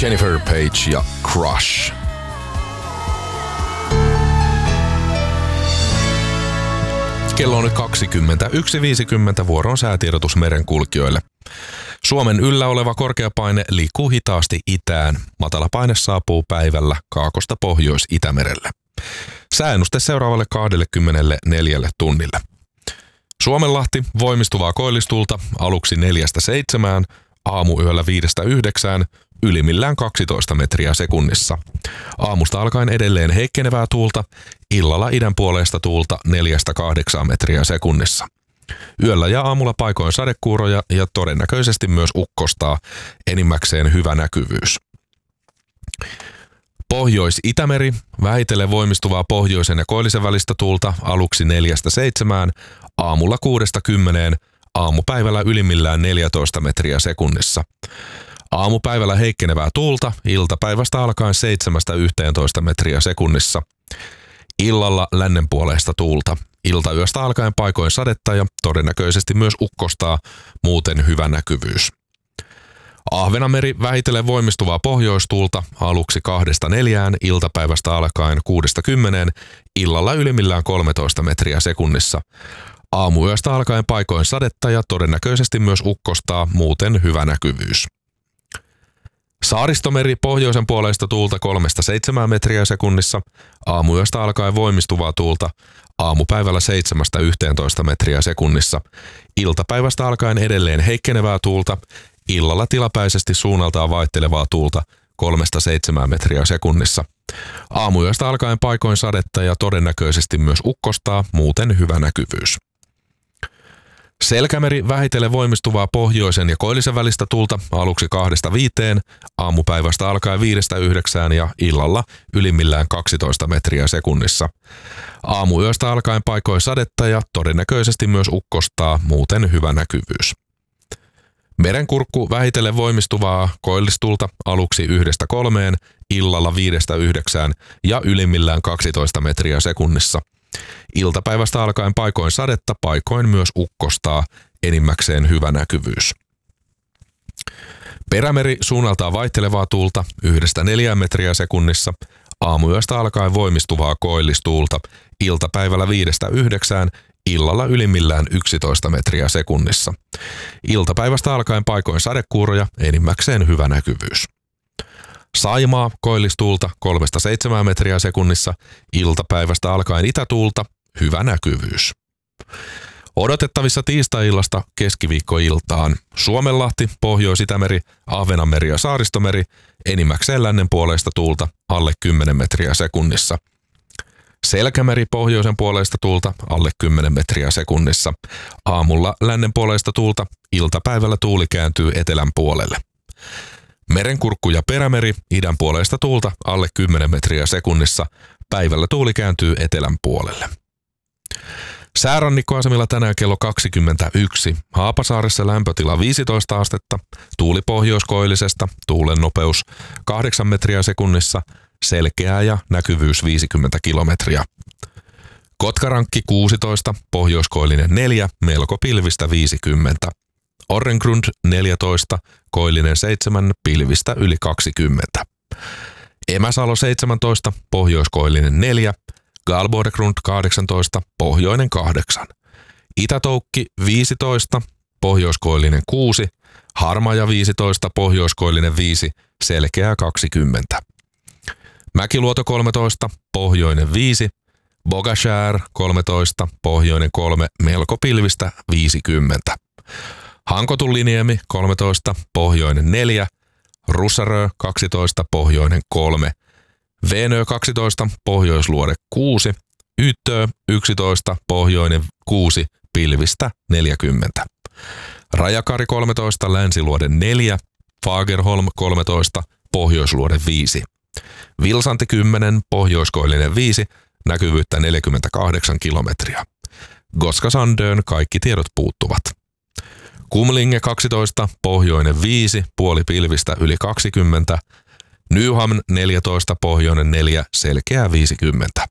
Jennifer Page ja Crush. Kello on nyt 21.50, vuoron säätiedotus merenkulkijoille. Suomen yllä oleva korkeapaine liikkuu hitaasti itään. Matala paine saapuu päivällä Kaakosta Pohjois-Itämerelle. Sääennuste seuraavalle 24 tunnille. Suomenlahti voimistuvaa koillistulta aluksi 4-7, aamuyöllä 5-9, ylimmillään 12 metriä sekunnissa. Aamusta alkaen edelleen heikkenevää tuulta, illalla idän puoleista tuulta 4-8 metriä sekunnissa. Yöllä ja aamulla paikoin sadekuuroja ja todennäköisesti myös ukkostaa, enimmäkseen hyvä näkyvyys. Pohjois-Itämeri, vähitellen voimistuvaa pohjoisen ja koillisen välistä tuulta aluksi 4-7, aamulla 6-10, aamupäivällä ylimmillään 14 metriä sekunnissa. Aamupäivällä heikkenevää tuulta, iltapäivästä alkaen 7-11 metriä sekunnissa. Illalla lännenpuoleista tuulta. Iltayöstä alkaen paikoin sadetta ja todennäköisesti myös ukkostaa, muuten hyvä näkyvyys. Ahvenanmeri vähitellen voimistuvaa pohjoistuulta aluksi 2-4, iltapäivästä alkaen 6-10, illalla ylimmillään 13 metriä sekunnissa. Aamuyöstä alkaen paikoin sadetta ja todennäköisesti myös ukkostaa, muuten hyvä näkyvyys. Saaristomeri pohjoisen puoleista tuulta 3-7 metriä sekunnissa, aamuyöstä alkaen voimistuvaa tuulta, aamupäivällä 7-11 metriä sekunnissa, iltapäivästä alkaen edelleen heikkenevää tuulta, illalla tilapäisesti suunnaltaan vaihtelevaa tuulta 3-7 metriä sekunnissa. Aamuyöstä alkaen paikoin sadetta ja todennäköisesti myös ukkostaa, muuten hyvä näkyvyys. Selkämeri vähitellen voimistuvaa pohjoisen ja koillisen välistä tuulta aluksi 2-5, aamupäivästä alkaen 5-9 ja illalla ylimmillään 12 metriä sekunnissa. Aamuyöstä alkaen paikoin sadetta ja todennäköisesti myös ukkostaa, muuten hyvä näkyvyys. Merenkurkku vähitellen voimistuvaa koillistulta aluksi 1-3, illalla 5-9 ja ylimmillään 12 metriä sekunnissa. Iltapäivästä alkaen paikoin sadetta, paikoin myös ukkostaa, enimmäkseen hyvä näkyvyys. Perämeri suunnaltaan vaihtelevaa tuulta 1-4 metriä sekunnissa, aamuyöstä alkaen voimistuvaa koillistuulta, iltapäivällä 5-9, illalla ylimmillään 11 metriä sekunnissa. Iltapäivästä alkaen paikoin sadekuuroja, enimmäkseen hyvä näkyvyys. Saimaa koillistuulta 3-7 metriä sekunnissa, iltapäivästä alkaen itätuulta, hyvä näkyvyys. Odotettavissa tiistai-illasta keskiviikkoiltaan Suomenlahti, Pohjois-Itämeri, Ahvenanmeri ja Saaristomeri, enimmäkseen lännen puoleista tuulta alle 10 metriä sekunnissa. Selkämeri pohjoisen puoleista tuulta alle 10 metriä sekunnissa. Aamulla lännen puoleista tuulta, iltapäivällä tuuli kääntyy etelän puolelle. Merenkurkku ja perämeri idän puoleista tuulta alle 10 metriä sekunnissa. Päivällä tuuli kääntyy etelän puolelle. Säärannikkoasemilla tänään kello 21. Haapasaaressa lämpötila 15 astetta, tuuli pohjoiskoillisesta, tuulen nopeus 8 metriä sekunnissa, selkeää ja näkyvyys 50 kilometriä. Kotkarankki 16, pohjoiskoillinen 4, melko pilvistä 50. Orrengrund 14, koillinen 7, pilvistä yli 20. Emäsalo 17, pohjoiskoillinen 4, Galborgrund 18, pohjoinen 8. Itätoukki 15, pohjoiskoillinen 6, Harmaja 15, pohjoiskoillinen 5, selkeää 20. Mäkiluoto 13, pohjoinen 5, Bogashär 13, pohjoinen 3, melko pilvistä 50. Hankotuliniemi 13, pohjoinen 4, Russarö 12, pohjoinen 3, Venö 12, pohjoisluode 6, Yttö 11, pohjoinen 6, pilvistä 40. Rajakari 13, länsiluode 4, Fagerholm 13, pohjoisluode 5. Vilsanti 10, pohjoiskoillinen 5, näkyvyyttä 48 kilometriä. Goskasandön kaikki tiedot puuttuvat. Kumlinge 12, pohjoinen 5, puoli pilvistä yli 20. Nyhamn 14, pohjoinen 4, selkeää 50.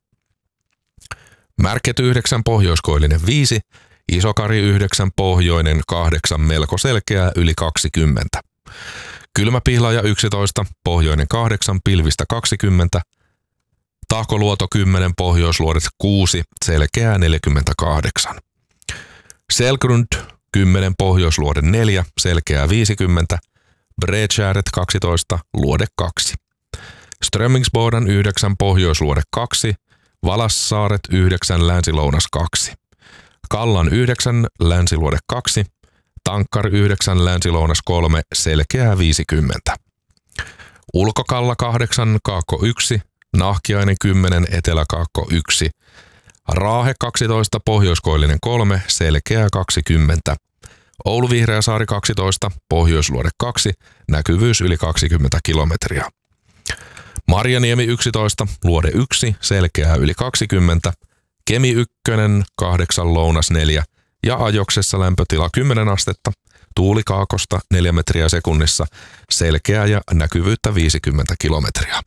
Märket 9, pohjoiskoillinen 5, Isokari 9, pohjoinen 8, melko selkeää yli 20. Kylmäpihlaja 11, pohjoinen 8, pilvistä 20. Tahkoluoto 10, pohjoisluodet 6, selkeää 48. Selgrund 10, pohjoisluode 4, selkeää 50. Bredgäret 12, luode 2. Strömmingsboden 9, pohjoisluode 2, Valassaaret 9, länsilounas 2. Kallan 9, länsiluode 2, Tankkar 9, länsilounas 3, selkeää 50. Ulkokalla 8, kaakko 1, Nahkiainen 10, eteläkaakko 1. Raahe 12, pohjoiskoillinen 3, selkeää 20. Oulu Vihreäsaari 12, pohjoisluode 2, näkyvyys yli 20 kilometriä. Marjaniemi 11, luode 1, selkeää yli 20. Kemi 1, 8, lounas 4 ja Ajoksessa lämpötila 10 astetta, tuuli kaakosta 4 metriä sekunnissa, selkeää ja näkyvyyttä 50 kilometriä.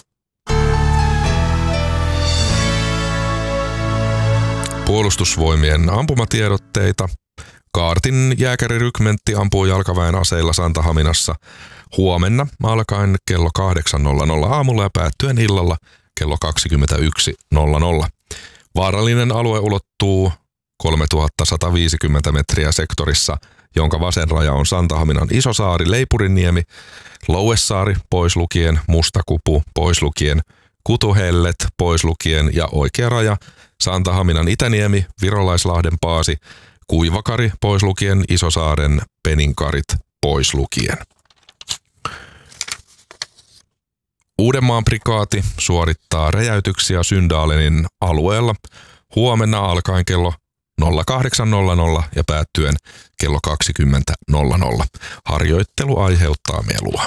Puolustusvoimien ampumatiedotteita. Kaartin jääkärirykmentti ampuu jalkaväen aseilla Santahaminassa huomenna alkaen kello 8.00 aamulla ja päättyen illalla kello 21.00. Vaarallinen alue ulottuu 3150 metriä sektorissa, jonka vasen raja on Santahaminan Isosaari, Leipuriniemi, Louessaari pois lukien, Mustakupu pois lukien, Kutuhellet pois lukien ja oikea raja Santahaminan Itäniemi, Virolaislahden Paasi, Kuivakari pois lukien, Isosaaren Peninkarit pois lukien. Uudenmaan prikaati suorittaa räjäytyksiä Syndalenin alueella huomenna alkaen kello 08.00 ja päättyen kello 20.00. Harjoittelu aiheuttaa melua.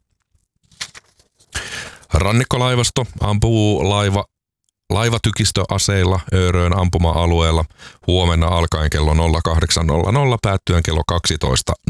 Rannikkolaivasto ampuu laivatykistöaseilla Öörön ampuma-alueella huomenna alkaen kello 08.00 päättyen kello 12.00.